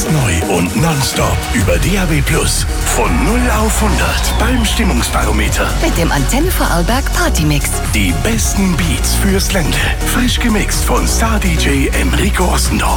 neu und nonstop über DAB+. Von 0 auf 100 beim Stimmungsbarometer. Mit dem Antenne Vorarlberg Partymix. Die besten Beats fürs Ländle. Frisch gemixt von Star-DJ Enrico Ossendorf.